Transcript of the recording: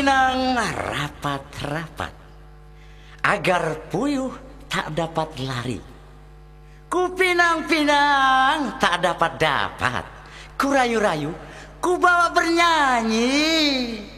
Kupinang rapat-rapat agar puyuh tak dapat lari. Kupinang-pinang tak dapat-dapat, kurayu-rayu, ku bawa bernyanyi.